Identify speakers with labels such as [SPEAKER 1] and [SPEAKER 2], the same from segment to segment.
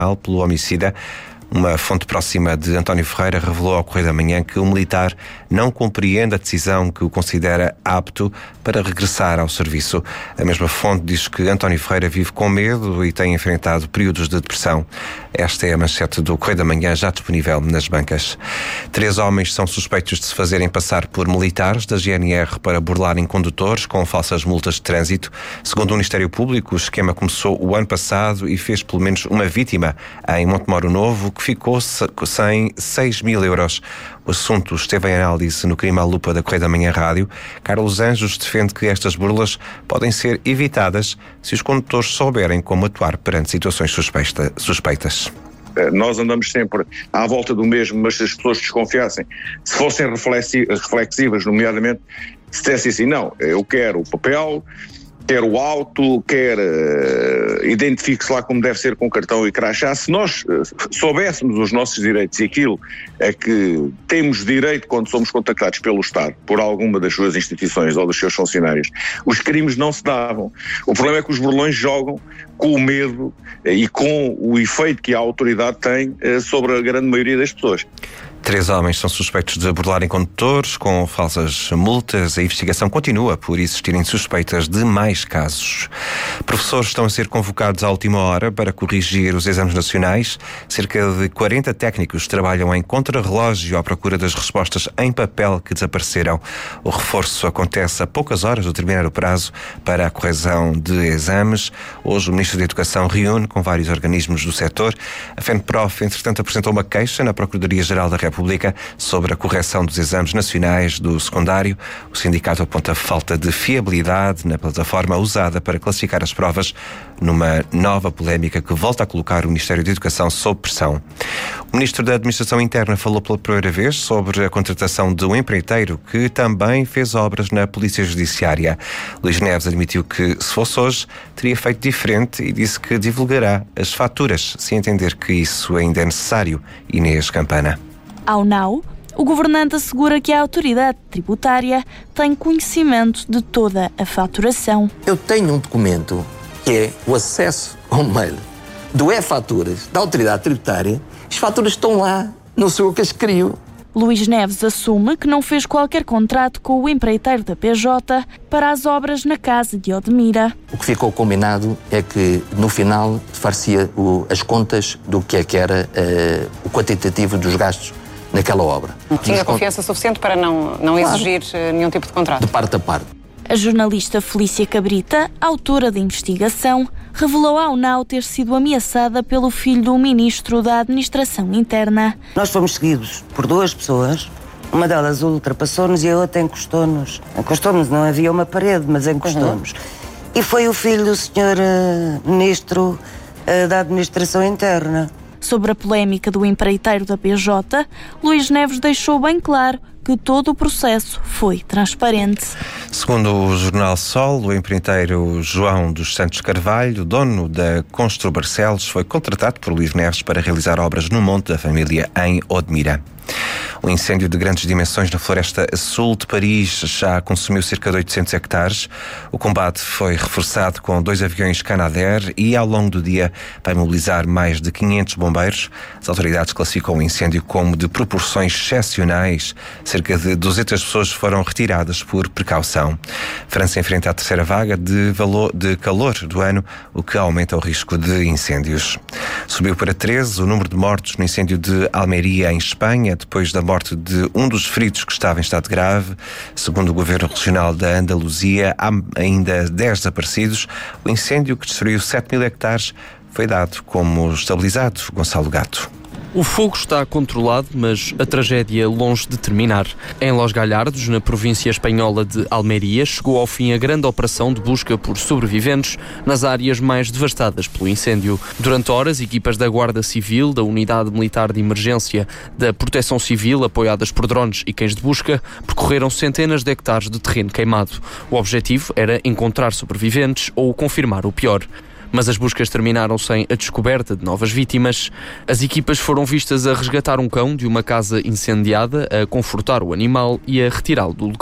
[SPEAKER 1] pelo homicida. Uma fonte próxima de António Ferreira revelou ao Correio da Manhã que o militar não compreende a decisão que o considera apto para regressar ao serviço. A mesma fonte diz que António Ferreira vive com medo e tem enfrentado períodos de depressão. Esta é a manchete do Correio da Manhã, já disponível nas bancas. 3 homens são suspeitos de se fazerem passar por militares da GNR para burlarem condutores com falsas multas de trânsito. Segundo o Ministério Público, o esquema começou o ano passado e fez pelo menos uma vítima em Montemoro Novo, que ficou sem 6 mil euros. O assunto esteve em análise no Crime à Lupa da Correio da Manhã Rádio. Carlos Anjos defende que estas burlas podem ser evitadas se os condutores souberem como atuar perante situações suspeitas.
[SPEAKER 2] Nós andamos sempre à volta do mesmo, mas se as pessoas desconfiassem, se fossem reflexivas, nomeadamente, se dissessem assim, não, eu quero o papel, quer o auto, quer identifique-se lá como deve ser com cartão e crachá. Se nós soubéssemos os nossos direitos e aquilo a que temos direito quando somos contactados pelo Estado, por alguma das suas instituições ou dos seus funcionários, os crimes não se davam. O problema é que os burlões jogam com o medo e com o efeito que a autoridade tem sobre a grande maioria das pessoas.
[SPEAKER 1] 3 homens são suspeitos de burlarem condutores com falsas multas. A investigação continua por existirem suspeitas de mais casos. Professores estão a ser convocados à última hora para corrigir os exames nacionais. Cerca de 40 técnicos trabalham em contrarrelógio à procura das respostas em papel que desapareceram. O reforço acontece a poucas horas de terminar o prazo para a correção de exames. Hoje o Ministro da Educação reúne com vários organismos do setor. A FENPROF, entretanto, apresentou uma queixa na Procuradoria-Geral da República sobre a correção dos exames nacionais do secundário. O sindicato aponta falta de fiabilidade na plataforma usada para classificar as provas, numa nova polémica que volta a colocar o Ministério da Educação sob pressão. O Ministro da Administração Interna falou pela primeira vez sobre a contratação de um empreiteiro que também fez obras na Polícia Judiciária. Luís Neves admitiu que, se fosse hoje, teria feito diferente e disse que divulgará as faturas, se entender que isso ainda é necessário. Inês Campana.
[SPEAKER 3] Ao NAU, o governante assegura que a autoridade tributária tem conhecimento de toda a faturação.
[SPEAKER 4] Eu tenho um documento que é o acesso ao mail do e-faturas da autoridade tributária. As faturas estão lá, não sou eu que as crio.
[SPEAKER 3] Luís Neves assume que não fez qualquer contrato com o empreiteiro da PJ para as obras na casa de Odmira.
[SPEAKER 4] O que ficou combinado é que, no final, far-se-ia as contas do que era o quantitativo dos gastos naquela obra.
[SPEAKER 5] Tinha confiança suficiente para não exigir nenhum tipo de contrato?
[SPEAKER 4] De parte a parte.
[SPEAKER 3] A jornalista Felícia Cabrita, autora da investigação, revelou ao NAU ter sido ameaçada pelo filho do Ministro da Administração Interna.
[SPEAKER 6] Nós fomos seguidos por 2 pessoas. Uma delas ultrapassou-nos e a outra encostou-nos. Encostou-nos, não havia uma parede, mas encostou-nos. E foi o filho do Sr. Ministro da Administração Interna.
[SPEAKER 3] Sobre a polémica do empreiteiro da PJ, Luís Neves deixou bem claro que todo o processo foi transparente.
[SPEAKER 1] Segundo o jornal Sol, o empreiteiro João dos Santos Carvalho, dono da Constru Barcelos, foi contratado por Luís Neves para realizar obras no Monte da Família, em Odmira. Um incêndio de grandes dimensões na floresta sul de Paris já consumiu cerca de 800 hectares. O combate foi reforçado com 2 aviões Canadair e, ao longo do dia, vai mobilizar mais de 500 bombeiros. As autoridades classificam o incêndio como de proporções excepcionais. Cerca de 200 pessoas foram retiradas por precaução. França enfrenta a terceira vaga de calor do ano, o que aumenta o risco de incêndios. Subiu para 13 o número de mortos no incêndio de Almeria, em Espanha, depois da morte de um dos feridos que estava em estado grave. Segundo o Governo Regional da Andaluzia, há ainda 10 desaparecidos. O incêndio, que destruiu 7.000 hectares, foi dado como estabilizado. Gonçalo Gato.
[SPEAKER 7] O fogo está controlado, mas a tragédia longe de terminar. Em Los Gallardos, na província espanhola de Almeria, chegou ao fim a grande operação de busca por sobreviventes nas áreas mais devastadas pelo incêndio. Durante horas, equipas da Guarda Civil, da Unidade Militar de Emergência, da Proteção Civil, apoiadas por drones e cães de busca, percorreram centenas de hectares de terreno queimado. O objetivo era encontrar sobreviventes ou confirmar o pior. Mas as buscas terminaram sem a descoberta de novas vítimas. As equipas foram vistas a resgatar um cão de uma casa incendiada, a confortar o animal e a retirá-lo do local.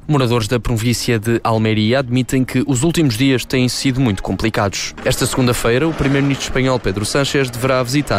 [SPEAKER 7] Moradores da província de Almeria admitem que os últimos dias têm sido muito complicados. Esta segunda-feira, o primeiro-ministro espanhol Pedro Sánchez deverá visitar